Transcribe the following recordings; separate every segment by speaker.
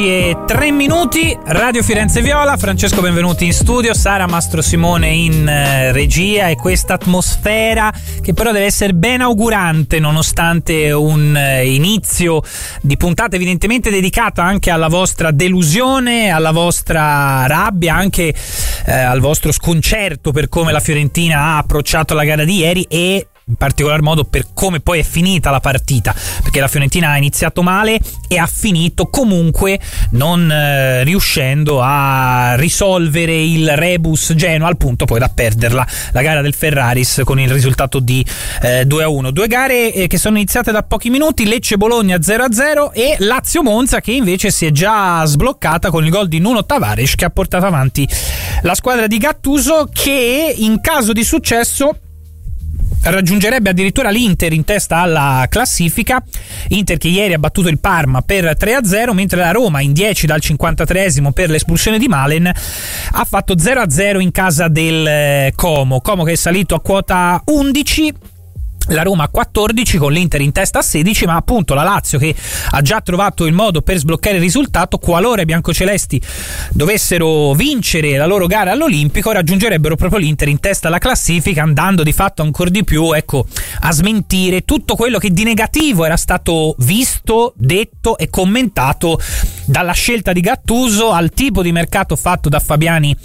Speaker 1: 11:03, Radio Firenze Viola. Francesco Benvenuti in studio, Sara Mastro Simone in regia, e questa atmosfera che però deve essere ben augurante nonostante un inizio di puntata evidentemente dedicata anche alla vostra delusione, alla vostra rabbia, anche al vostro sconcerto per come la Fiorentina ha approcciato la gara di ieri e in particolar modo per come poi è finita la partita, perché la Fiorentina ha iniziato male e ha finito comunque non riuscendo a risolvere il rebus Genoa, al punto poi da perderla la gara del Ferraris con il risultato di 2-1. Due gare che sono iniziate da pochi minuti: Lecce-Bologna 0-0 e Lazio-Monza, che invece si è già sbloccata con il gol di Nuno Tavares, che ha portato avanti la squadra di Gattuso, che in caso di successo raggiungerebbe addirittura l'Inter in testa alla classifica. Inter che ieri ha battuto il Parma per 3-0, mentre la Roma in 10 dal 53esimo per l'espulsione di Malen ha fatto 0-0 in casa del Como che è salito a quota 11, la Roma a 14 con l'Inter in testa a 16, ma appunto la Lazio che ha già trovato il modo per sbloccare il risultato. Qualora i biancocelesti dovessero vincere la loro gara all'Olimpico, raggiungerebbero proprio l'Inter in testa alla classifica, andando di fatto ancora di più a smentire tutto quello che di negativo era stato visto, detto e commentato dalla scelta di Gattuso al tipo di mercato fatto da Fabiani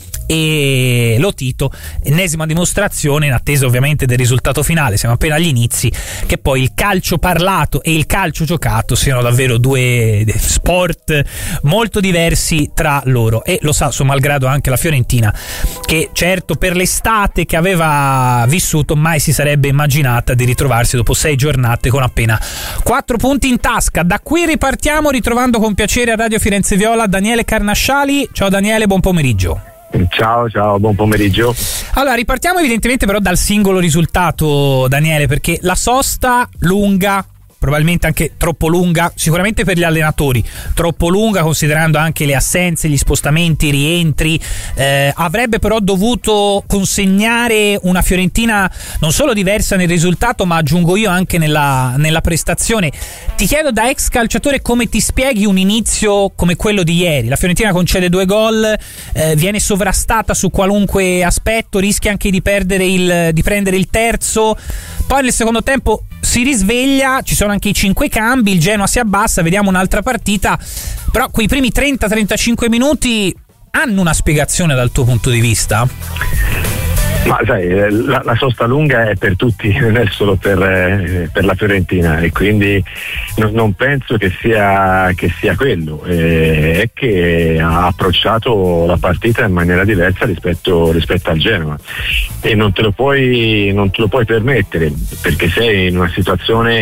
Speaker 1: e Lotito. Ennesima dimostrazione, in attesa ovviamente del risultato finale, siamo appena agli inizi, che poi il calcio parlato e il calcio giocato siano davvero due sport molto diversi tra loro, e lo sa suo malgrado anche la Fiorentina, che certo per l'estate che aveva vissuto mai si sarebbe immaginata di ritrovarsi dopo 6 giornate con appena 4 punti in tasca. Da qui ripartiamo ritrovando con piacere a Radio Firenze Viola Daniele Carnasciali. Ciao Daniele, buon pomeriggio.
Speaker 2: Ciao, buon pomeriggio.
Speaker 1: Allora, ripartiamo evidentemente però dal singolo risultato, Daniele, perché la sosta lunga, probabilmente anche troppo lunga, sicuramente per gli allenatori, troppo lunga considerando anche le assenze, gli spostamenti, i rientri, avrebbe però dovuto consegnare una Fiorentina non solo diversa nel risultato, ma aggiungo io anche nella prestazione. Ti chiedo da ex calciatore come ti spieghi un inizio come quello di ieri. La Fiorentina concede 2 gol, viene sovrastata su qualunque aspetto, rischia anche di prendere il terzo, poi nel secondo tempo si risveglia, ci sono anche i 5 cambi, il Genoa si abbassa, vediamo un'altra partita, però quei primi 30-35 minuti hanno una spiegazione dal tuo punto di vista?
Speaker 2: Ma sai, la sosta lunga è per tutti, non è solo per la Fiorentina, e quindi non penso che sia quello, è che ha approcciato la partita in maniera diversa rispetto al Genoa, e non te lo puoi permettere, perché sei in una situazione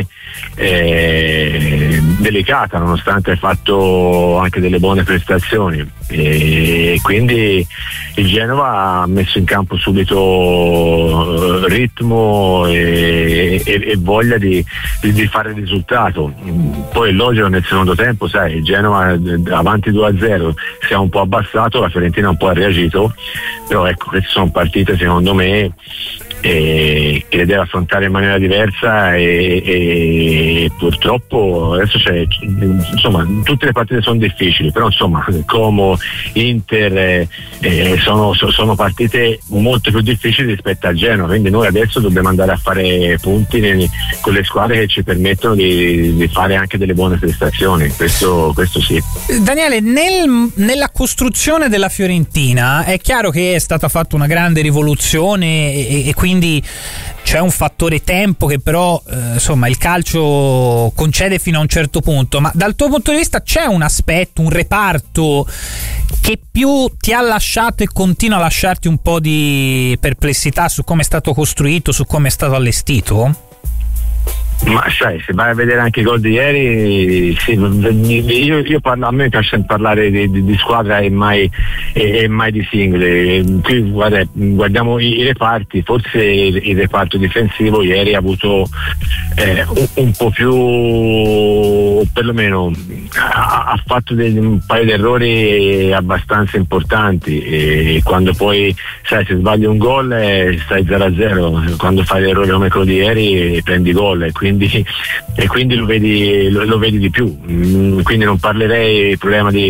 Speaker 2: delicata, nonostante hai fatto anche delle buone prestazioni, e quindi il Genova ha messo in campo subito ritmo e voglia di fare il risultato. Poi è logico, nel secondo tempo, sai, il Genova avanti 2-0 si è un po' abbassato, la Fiorentina un po' ha reagito, però ecco, queste sono partite secondo me che le deve affrontare in maniera diversa, e purtroppo adesso tutte le partite sono difficili, però insomma Como, Inter sono partite molto più difficili rispetto al Genoa, quindi noi adesso dobbiamo andare a fare punti con le squadre che ci permettono di fare anche delle buone prestazioni, questo sì.
Speaker 1: Daniele, nella costruzione della Fiorentina è chiaro che è stata fatta una grande rivoluzione e quindi c'è un fattore tempo che però il calcio concede fino a un certo punto, ma dal tuo punto di vista c'è un aspetto, un reparto che più ti ha lasciato e continua a lasciarti un po' di perplessità su come è stato costruito, su come è stato allestito?
Speaker 2: Ma sai, se vai a vedere anche i gol di ieri, sì, a me piace sempre parlare di squadra e mai di singoli. Qui guardiamo i reparti, forse il reparto difensivo ieri ha avuto un po' più, o perlomeno ha fatto un paio di errori abbastanza importanti, e quando poi sai, se sbagli un gol stai 0-0, quando fai l'errore come quello di ieri prendi gol, e quindi lo vedi di più. Quindi non parlerei del problema di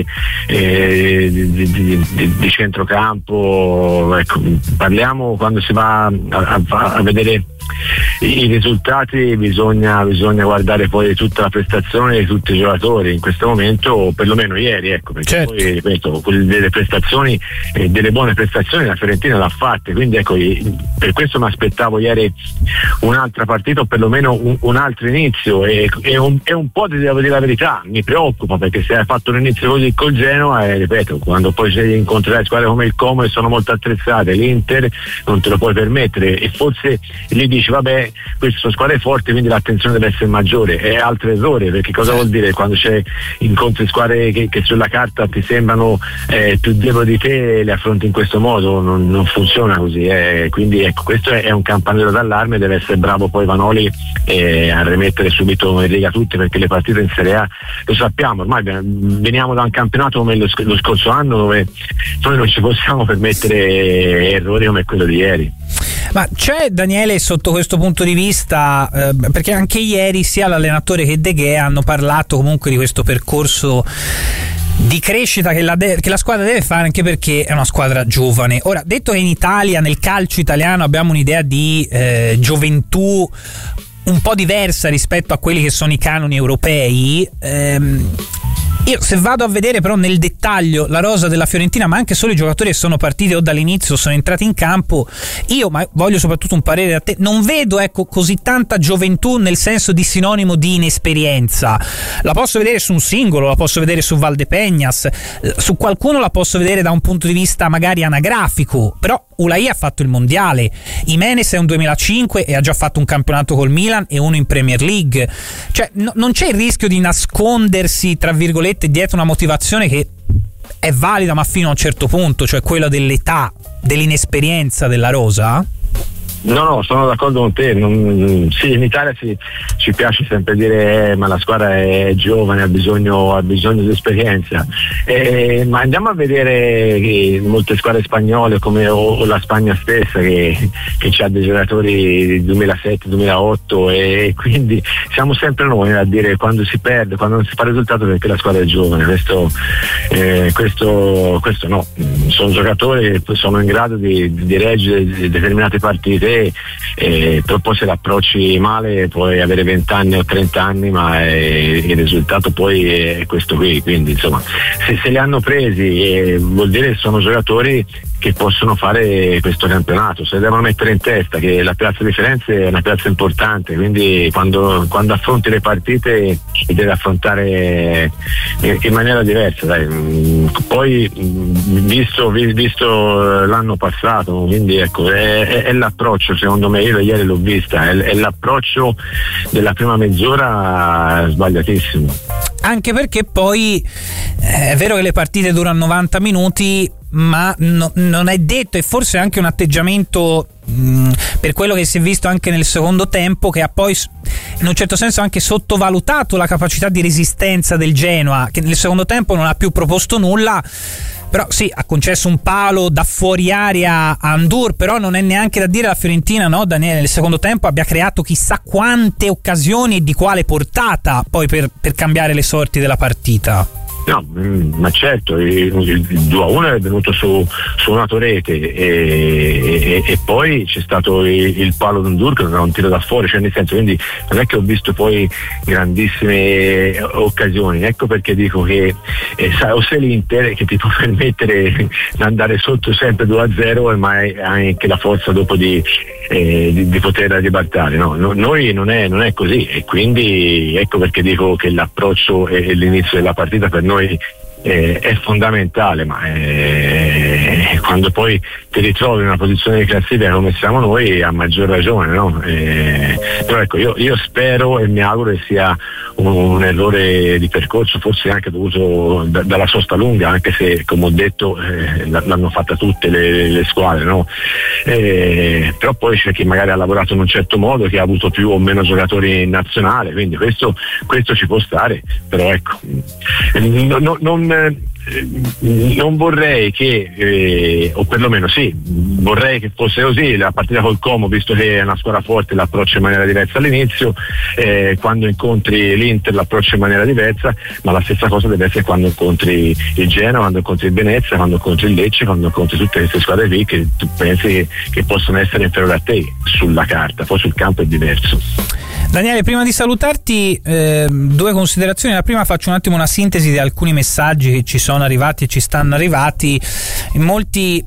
Speaker 2: centrocampo, ecco, parliamo quando si va a vedere i risultati, bisogna guardare poi tutta la prestazione di tutti i giocatori in questo momento, o perlomeno ieri, ecco, perché
Speaker 1: certo.
Speaker 2: Poi ripeto, delle prestazioni, delle buone prestazioni la Fiorentina l'ha fatte, quindi ecco, per questo mi aspettavo ieri un'altra partita, o perlomeno un altro inizio, e un po', ti devo dire la verità, mi preoccupa, perché se hai fatto un inizio così col Genoa, ripeto, quando poi incontrerai squadre come il Como che sono molto attrezzate, l'Inter non te lo puoi permettere, e forse lì dici vabbè, queste sono squadre forti, quindi l'attenzione deve essere maggiore. È altro errore, perché cosa vuol dire quando incontri squadre che sulla carta ti sembrano più deboli di te, le affronti in questo modo? Non funziona così, quindi ecco, questo è un campanello d'allarme. Deve essere bravo poi Vanoli a rimettere subito in riga tutti, perché le partite in Serie A, lo sappiamo, ormai veniamo da un campionato come lo scorso anno, dove noi non ci possiamo permettere errori come quello di ieri.
Speaker 1: Ma c'è, Daniele, sotto questo punto di vista, perché anche ieri sia l'allenatore che De Gea hanno parlato comunque di questo percorso di crescita che la squadra deve fare, anche perché è una squadra giovane. Ora, detto che in Italia, nel calcio italiano, abbiamo un'idea di gioventù un po' diversa rispetto a quelli che sono i canoni europei, io se vado a vedere però nel dettaglio la rosa della Fiorentina, ma anche solo i giocatori che sono partiti o dall'inizio o sono entrati in campo, ma voglio soprattutto un parere da te, non vedo, ecco, così tanta gioventù nel senso di sinonimo di inesperienza. La posso vedere su un singolo, la posso vedere su Valdepeñas, su qualcuno la posso vedere da un punto di vista magari anagrafico, però Ulai ha fatto il mondiale, Jimenez è un 2005 e ha già fatto un campionato col Milan e uno in Premier League, cioè non c'è il rischio di nascondersi, tra virgolette, dietro una motivazione che è valida ma fino a un certo punto, cioè quella dell'età, dell'inesperienza della rosa?
Speaker 2: No, sono d'accordo con te. Sì, in Italia ci piace sempre dire ma la squadra è giovane, ha bisogno di esperienza, ma andiamo a vedere molte squadre spagnole, come o la Spagna stessa, che ha dei giocatori 2007-2008, e quindi siamo sempre noi a dire quando si perde, quando non si fa il risultato, perché la squadra è giovane. Questo no, sono giocatori che sono in grado di reggere determinate partite, però poi se l'approcci male puoi avere 20 anni o 30 anni, ma il risultato poi è questo qui. Quindi insomma, se li hanno presi, vuol dire che sono giocatori che possono fare questo campionato. Se devono mettere in testa che la piazza di Firenze è una piazza importante, quindi quando affronti le partite li devi affrontare in maniera diversa, dai. Poi visto l'anno passato, quindi ecco, è l'approccio, secondo me, io ieri l'ho vista, è l'approccio della prima mezz'ora sbagliatissimo.
Speaker 1: Anche perché poi è vero che le partite durano 90 minuti, ma non è detto, e forse anche un atteggiamento per quello che si è visto anche nel secondo tempo, che ha poi in un certo senso anche sottovalutato la capacità di resistenza del Genoa, che nel secondo tempo non ha più proposto nulla. Però sì, ha concesso un palo da fuori area a Ndour, però non è neanche da dire la Fiorentina, no, Daniele, nel secondo tempo abbia creato chissà quante occasioni e di quale portata poi per cambiare le sorti della partita.
Speaker 2: No, ma certo, il 2-1 è venuto su una rete, e poi c'è stato il palo di Ndour che non era un tiro da fuori, cioè nel senso, quindi non è che ho visto poi grandissime occasioni. Ecco perché dico che o sei l'Inter che ti può permettere di andare sotto sempre 2-0, ma hai anche la forza dopo di poter ribaltare. No, noi non è così, e quindi ecco perché dico che l'approccio e l'inizio della partita per noi è fondamentale, ma quando poi ti ritrovi in una posizione di classifica come siamo noi, a maggior ragione, no? Però ecco, io spero e mi auguro che sia un errore di percorso, forse anche dovuto dalla sosta lunga, anche se, come ho detto, l'hanno fatta tutte le squadre, no? Però poi c'è chi magari ha lavorato in un certo modo, che ha avuto più o meno giocatori in nazionale, quindi questo ci può stare, però ecco, non vorrei che, o perlomeno sì, vorrei che fosse così la partita col Como, visto che è una squadra forte, l'approccio in maniera diversa all'inizio, quando incontri l'Inter l'approccio in maniera diversa, ma la stessa cosa deve essere quando incontri il Genoa, quando incontri il Venezia, quando incontri il Lecce, quando incontri tutte queste squadre lì che tu pensi che possono essere inferiori a te sulla carta, poi sul campo è diverso.
Speaker 1: Daniele, prima di salutarti, due considerazioni. La prima, faccio un attimo una sintesi di alcuni messaggi che ci sono arrivati e ci stanno arrivati. Molti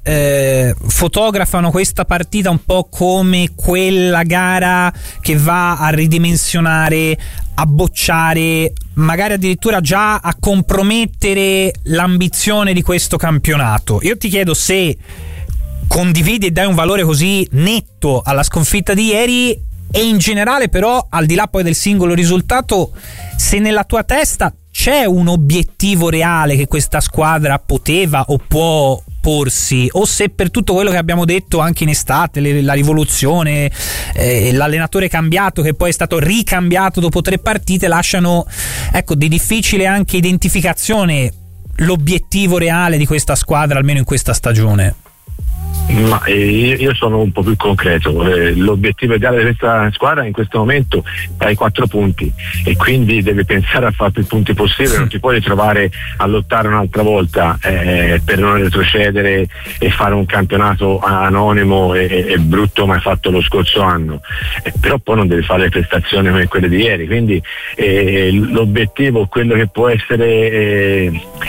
Speaker 1: fotografano questa partita un po' come quella gara che va a ridimensionare, a bocciare, magari addirittura già a compromettere l'ambizione di questo campionato. Io ti chiedo se condividi e dai un valore così netto alla sconfitta di ieri, e in generale però, al di là poi del singolo risultato, se nella tua testa c'è un obiettivo reale che questa squadra poteva o può porsi, o se per tutto quello che abbiamo detto anche in estate, la rivoluzione, l'allenatore cambiato che poi è stato ricambiato dopo 3 partite, lasciano, ecco, di difficile anche identificazione l'obiettivo reale di questa squadra, almeno in questa stagione.
Speaker 2: Ma io sono un po' più concreto. L'obiettivo ideale di questa squadra in questo momento è ai 4 punti, e quindi devi pensare a fare più punti possibile. Non ti puoi ritrovare a lottare un'altra volta per non retrocedere e fare un campionato anonimo e brutto come hai fatto lo scorso anno, però poi non devi fare le prestazioni come quelle di ieri, quindi l'obiettivo, quello che può essere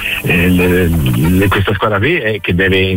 Speaker 2: questa squadra qui, è che deve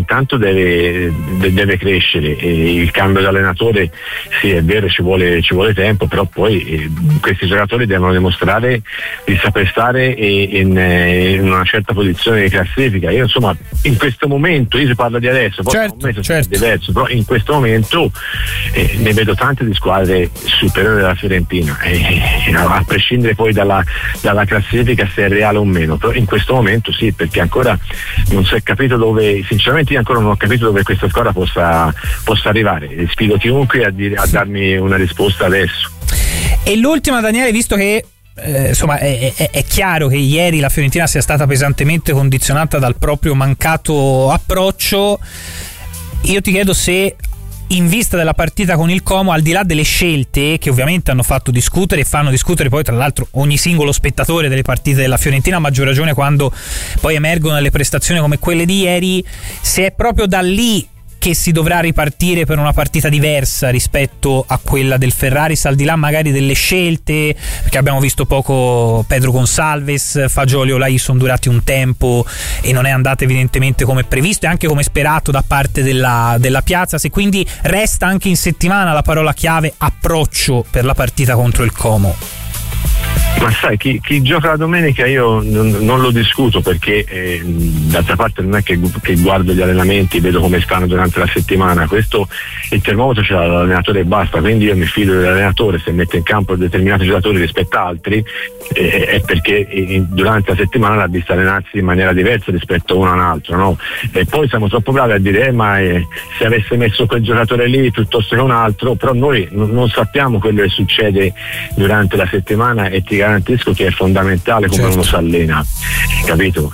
Speaker 2: crescere, e il cambio di allenatore, sì, è vero, ci vuole tempo, però poi questi giocatori devono dimostrare di saper stare in una certa posizione di classifica. Io insomma, in questo momento, io si parla di adesso, poi certo. È diverso, però in questo momento ne vedo tante di squadre superiori alla Fiorentina, a prescindere poi dalla classifica, se è reale o meno, però in questo momento sì, perché ancora non si è capito dove, sinceramente io ancora non ho capito dove questa squadra possa arrivare, e sfido chiunque a darmi una risposta adesso.
Speaker 1: E l'ultima, Daniele, visto che insomma è chiaro che ieri la Fiorentina sia stata pesantemente condizionata dal proprio mancato approccio, io ti chiedo se, in vista della partita con il Como, al di là delle scelte che ovviamente hanno fatto discutere e fanno discutere poi tra l'altro ogni singolo spettatore delle partite della Fiorentina, a maggior ragione quando poi emergono delle prestazioni come quelle di ieri, se è proprio da lì che si dovrà ripartire per una partita diversa rispetto a quella del Ferraris, al di là magari delle scelte, perché abbiamo visto poco Pedro Gonçalves, Fagioli o Lai sono durati un tempo e non è andata evidentemente come previsto e anche come sperato da parte della Piazza, se quindi resta anche in settimana la parola chiave approccio per la partita contro il Como.
Speaker 2: Ma sai, chi gioca la domenica io non lo discuto, perché d'altra parte non è che guardo gli allenamenti, vedo come stanno durante la settimana. Questo, il termometro ce l'ha l'allenatore e basta, quindi io mi fido dell'allenatore. Se mette in campo determinati giocatori rispetto a altri, è perché durante la settimana l'ha visto allenarsi in maniera diversa rispetto a uno a un altro, no? E poi siamo troppo bravi a dire ma se avesse messo quel giocatore lì piuttosto che un altro, però noi non sappiamo quello che succede durante la settimana, e ti garantisco che è fondamentale come uno si allena, capito?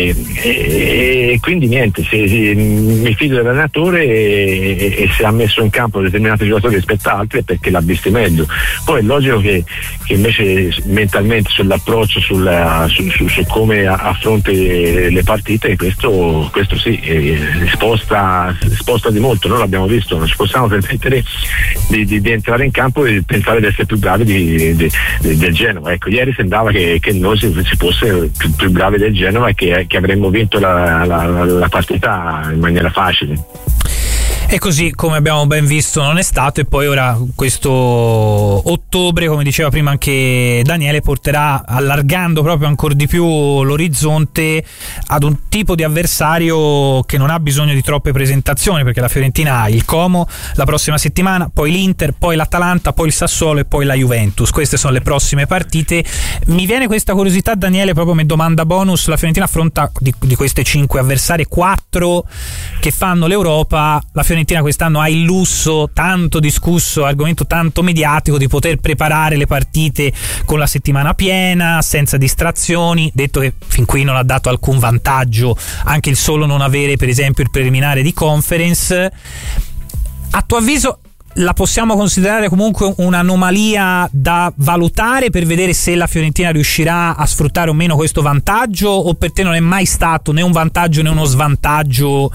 Speaker 2: E quindi niente, mi fido dell'allenatore, e se ha messo in campo determinati giocatori rispetto a altri è perché l'ha visti meglio. Poi è logico che invece mentalmente sull'approccio, su come affronti le partite, questo sì, sposta di molto. Noi l'abbiamo visto, non ci possiamo permettere di entrare in campo e pensare di essere più bravi del Genova. Ecco, ieri sembrava che noi si fosse più bravi del Genova e che avremmo vinto la partita in maniera facile.
Speaker 1: E così, come abbiamo ben visto, non è stato, e poi ora questo ottobre, come diceva prima anche Daniele, porterà, allargando proprio ancora di più l'orizzonte, ad un tipo di avversario che non ha bisogno di troppe presentazioni, perché la Fiorentina ha il Como la prossima settimana, poi l'Inter, poi l'Atalanta, poi il Sassuolo e poi la Juventus. Queste sono le prossime partite. Mi viene questa curiosità, Daniele, proprio come domanda bonus: la Fiorentina affronta di queste 5 avversari 4 che fanno l'Europa. La Fiorentina quest'anno ha il lusso, tanto discusso, argomento tanto mediatico, di poter preparare le partite con la settimana piena, senza distrazioni, detto che fin qui non ha dato alcun vantaggio anche il solo non avere per esempio il preliminare di Conference. A tuo avviso la possiamo considerare comunque un'anomalia da valutare per vedere se la Fiorentina riuscirà a sfruttare o meno questo vantaggio, o per te non è mai stato né un vantaggio né uno svantaggio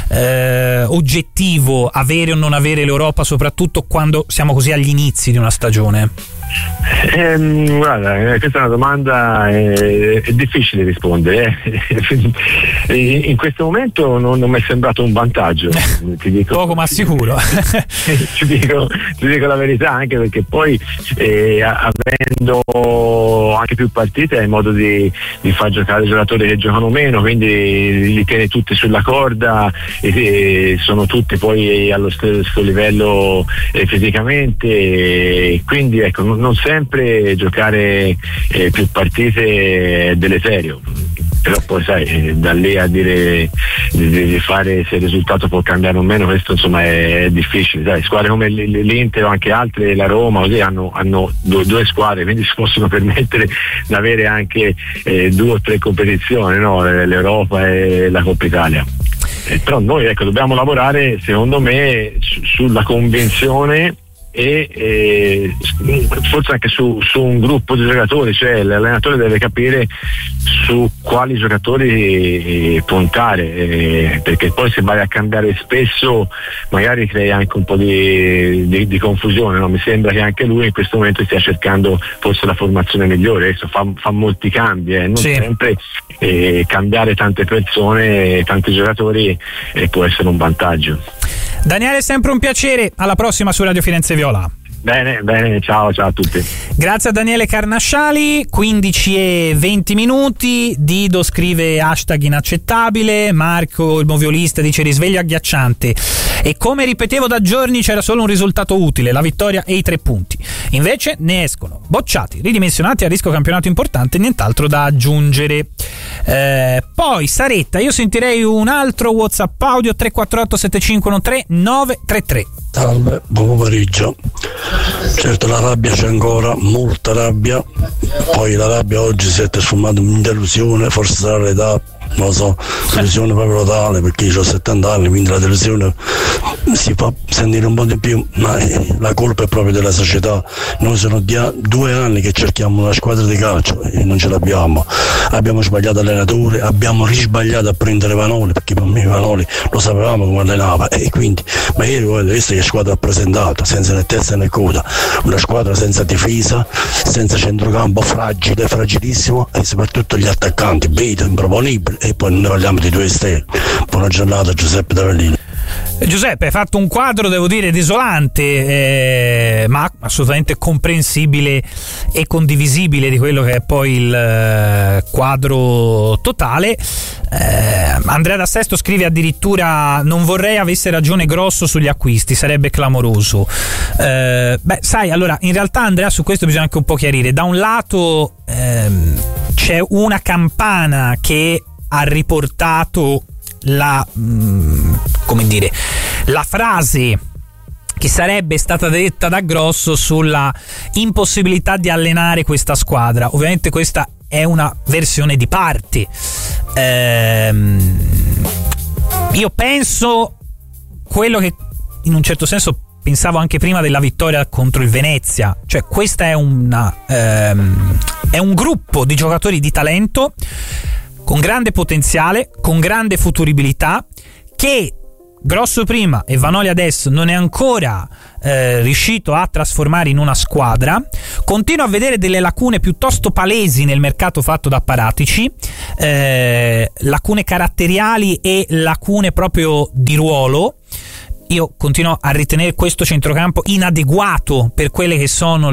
Speaker 1: oggettivo avere o non avere l'Europa, soprattutto quando siamo così agli inizi di una stagione?
Speaker 2: Guarda, questa è una domanda è difficile rispondere. In questo momento non mi è sembrato un vantaggio, ti dico,
Speaker 1: poco ma sicuro.
Speaker 2: ti dico la verità, anche perché poi avendo anche più partite hai modo di far giocare i giocatori che giocano meno, quindi li tieni tutti sulla corda e sono tutti poi allo stesso livello fisicamente, quindi ecco, non sempre giocare più partite è deleterio, però poi sai, da lì a dire di fare se il risultato può cambiare o meno, questo insomma è difficile. Dai, squadre come l'Inter o anche altre, la Roma, così hanno due squadre, quindi si possono permettere di avere anche 2 o 3 competizioni, no? L'Europa e la Coppa Italia. Però noi, ecco, dobbiamo lavorare secondo me sulla convinzione e forse anche su un gruppo di giocatori, cioè l'allenatore deve capire su quali giocatori puntare, perché poi se vai a cambiare spesso magari crei anche un po' di confusione, no? Mi sembra che anche lui in questo momento stia cercando forse la formazione migliore. Adesso fa molti cambi, non sempre cambiare tante persone, tanti giocatori può essere un vantaggio.
Speaker 1: Daniele, è sempre un piacere, alla prossima su Radio Firenze Viola.
Speaker 2: Bene, ciao a tutti.
Speaker 1: Grazie a Daniele Carnasciali. 15:20. Dido scrive #inaccettabile. Marco, il moviolista, dice risveglio agghiacciante. E come ripetevo da giorni, c'era solo un risultato utile, la vittoria e i 3 punti. Invece ne escono bocciati, ridimensionati, a rischio campionato importante, nient'altro da aggiungere. Poi Saretta, io sentirei un altro WhatsApp audio 348 7513 933.
Speaker 3: Salve, buon pomeriggio. Certo, la rabbia c'è ancora, molta rabbia, poi la rabbia oggi si è trasformata in delusione, forse sarà l'età, non lo so, delusione proprio totale, perché io ho 70 anni, quindi la delusione si fa sentire un po' di più, ma la colpa è proprio della società. Noi sono 2 anni che cerchiamo una squadra di calcio e non ce l'abbiamo. Abbiamo sbagliato allenatore, abbiamo risbagliato a prendere Vanoli, perché per me Vanoli lo sapevamo come allenava, e quindi, ma ieri voi avete visto che squadra ha presentato, senza né testa né coda, una squadra senza difesa, senza centrocampo, fragile, fragilissimo, e soprattutto gli attaccanti, Beto, improponibile. E poi non ne parliamo di 2 stelle. Buona giornata, Giuseppe Davellino.
Speaker 1: Giuseppe, hai fatto un quadro, devo dire, desolante, ma assolutamente comprensibile e condivisibile di quello che è poi il quadro totale. Andrea da Sesto scrive addirittura: non vorrei avesse ragione Grosso sugli acquisti, sarebbe clamoroso. Sai, allora in realtà, Andrea, su questo bisogna anche un po' chiarire. Da un lato c'è una campana che ha riportato la frase che sarebbe stata detta da Grosso sulla impossibilità di allenare questa squadra. Ovviamente questa è una versione di parte. Io penso quello che in un certo senso pensavo anche prima della vittoria contro il Venezia, cioè questa è un gruppo di giocatori di talento con grande potenziale, con grande futuribilità, che Grosso prima e Vanoli adesso non è ancora riuscito a trasformare in una squadra. Continuo a vedere delle lacune piuttosto palesi nel mercato fatto da Paratici, lacune caratteriali e lacune proprio di ruolo. io continuo a ritenere questo centrocampo inadeguato per quelle che sono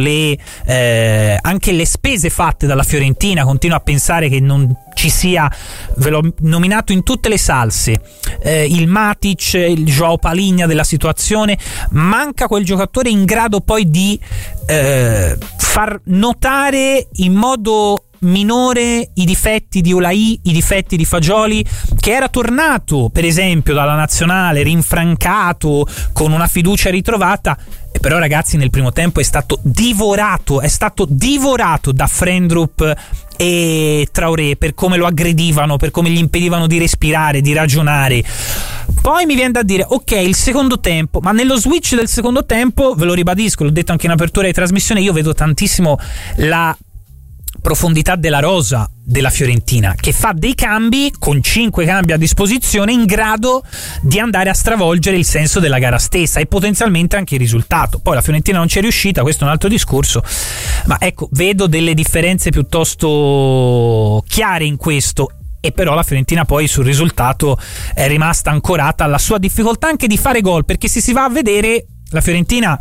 Speaker 1: anche le spese fatte dalla Fiorentina. Continuo a pensare che non ci sia, ve l'ho nominato in tutte le salse, il Matic, il Joao Paligna della situazione. Manca quel giocatore in grado poi di far notare in modo minore i difetti di Ulai, i difetti di Fagioli, che era tornato per esempio dalla nazionale rinfrancato con una fiducia ritrovata, e però ragazzi nel primo tempo è stato divorato da Frendrup e Traoré per come lo aggredivano, per come gli impedivano di respirare, di ragionare. Poi mi viene da dire ok, il secondo tempo, ma nello switch del secondo tempo, ve lo ribadisco, l'ho detto anche in apertura di trasmissione, io vedo tantissimo la profondità della rosa della Fiorentina, che fa dei cambi con 5 cambi a disposizione in grado di andare a stravolgere il senso della gara stessa e potenzialmente anche il risultato. Poi la Fiorentina non ci è riuscita, questo è un altro discorso, ma ecco, vedo delle differenze piuttosto chiare in questo. E però la Fiorentina poi sul risultato è rimasta ancorata alla sua difficoltà anche di fare gol, perché se si va a vedere la Fiorentina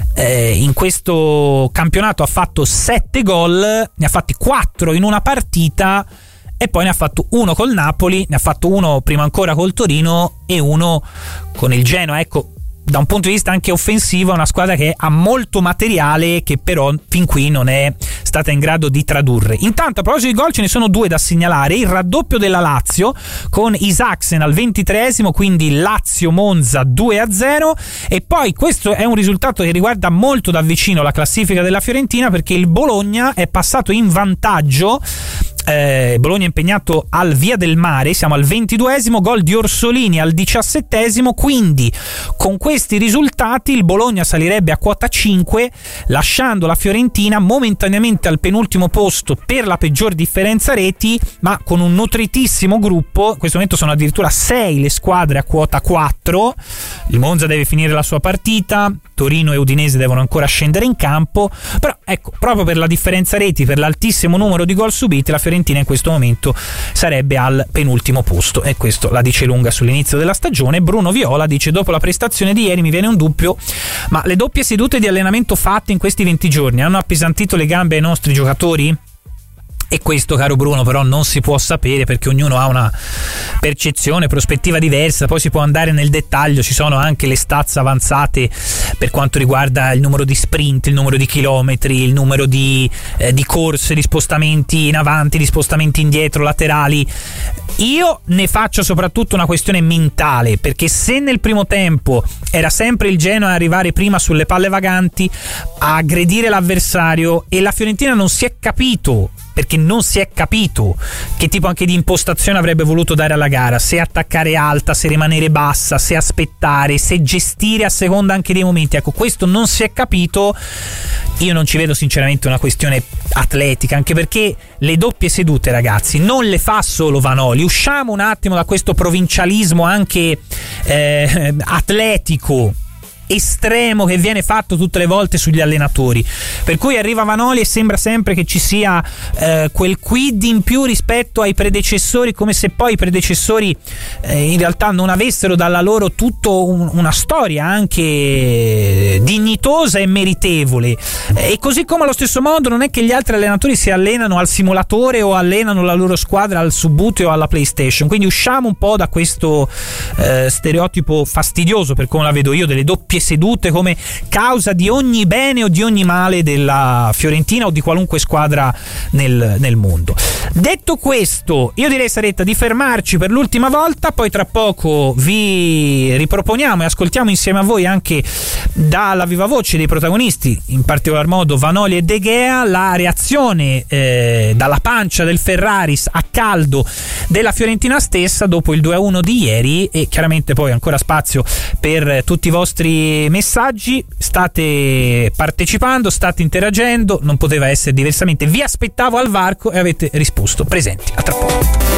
Speaker 1: in questo campionato ha fatto 7 gol, ne ha fatti 4 in una partita e poi ne ha fatto 1 col Napoli, ne ha fatto 1 prima ancora col Torino e 1 con il Genoa. Ecco, da un punto di vista anche offensivo è una squadra che ha molto materiale, che però fin qui non è stata in grado di tradurre. Intanto a proposito di gol ce ne sono 2 da segnalare: il raddoppio della Lazio con Isaksen al 23esimo, quindi Lazio-Monza 2-0, e poi questo è un risultato che riguarda molto da vicino la classifica della Fiorentina, perché il Bologna è passato in vantaggio. Bologna impegnato al Via del Mare, siamo al 22esimo, gol di Orsolini al 17esimo, quindi con questi risultati il Bologna salirebbe a quota 5, lasciando la Fiorentina momentaneamente al penultimo posto per la peggior differenza reti, ma con un nutritissimo gruppo. In questo momento sono addirittura 6 le squadre a quota 4, il Monza deve finire la sua partita, Torino e Udinese devono ancora scendere in campo, però ecco, proprio per la differenza reti, per l'altissimo numero di gol subiti, la Fiorentina in questo momento sarebbe al penultimo posto, e questo la dice lunga sull'inizio della stagione. Bruno Viola dice: dopo la prestazione di ieri mi viene un dubbio, ma le doppie sedute di allenamento fatte in questi 20 giorni hanno appesantito le gambe ai nostri giocatori? E questo, caro Bruno, però non si può sapere, perché ognuno ha una percezione, prospettiva diversa. Poi si può andare nel dettaglio, ci sono anche le stats avanzate per quanto riguarda il numero di sprint, il numero di chilometri, il numero di corse, di spostamenti in avanti, di spostamenti indietro, laterali. Io ne faccio soprattutto una questione mentale, perché se nel primo tempo era sempre il Genoa a arrivare prima sulle palle vaganti, a aggredire l'avversario, e la Fiorentina non si è capito, perché non si è capito che tipo anche di impostazione avrebbe voluto dare alla gara, se attaccare alta, se rimanere bassa, se aspettare, se gestire a seconda anche dei momenti. Ecco, questo non si è capito. Io non ci vedo sinceramente una questione atletica, anche perché le doppie sedute, ragazzi, non le fa solo Vanoli. Usciamo un attimo da questo provincialismo anche atletico estremo che viene fatto tutte le volte sugli allenatori, per cui arriva Vanoli e sembra sempre che ci sia quel quid in più rispetto ai predecessori, come se poi i predecessori in realtà non avessero dalla loro tutto una storia anche dignitosa e meritevole. E così come allo stesso modo non è che gli altri allenatori si allenano al simulatore o allenano la loro squadra al Subuteo o alla PlayStation, quindi usciamo un po' da questo stereotipo fastidioso, per come la vedo io, delle doppie sedute come causa di ogni bene o di ogni male della Fiorentina o di qualunque squadra nel mondo. Detto questo, io direi, Saretta, di fermarci per l'ultima volta, poi tra poco vi riproponiamo e ascoltiamo insieme a voi anche dalla viva voce dei protagonisti, in particolar modo Vanoli e De Gea, la reazione dalla pancia del Ferraris a caldo della Fiorentina stessa dopo il 2-1 di ieri, e chiaramente poi ancora spazio per tutti i vostri messaggi. State partecipando, state interagendo, non poteva essere diversamente. Vi aspettavo al varco e avete risposto presenti. A tra poco.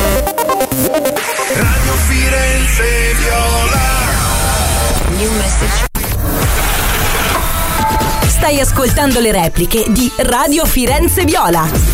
Speaker 4: Radio Firenze Viola. New message. Stai ascoltando le repliche di Radio Firenze Viola.